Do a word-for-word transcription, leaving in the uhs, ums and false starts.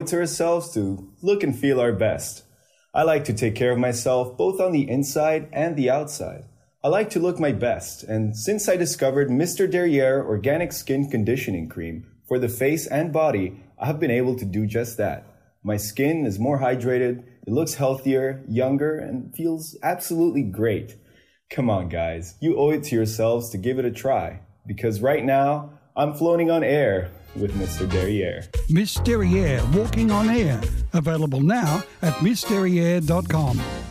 it to ourselves to look and feel our best. I like to take care of myself both on the inside and the outside. I like to look my best, and since I discovered Mister Derriere Organic Skin Conditioning Cream for the face and body, I have been able to do just that. My skin is more hydrated, it looks healthier, younger, and feels absolutely great. Come on, guys, you owe it to yourselves to give it a try, because right now, I'm floating on air with Mister Derriere. Miss Derriere Walking on Air. Available now at miss derriere dot com.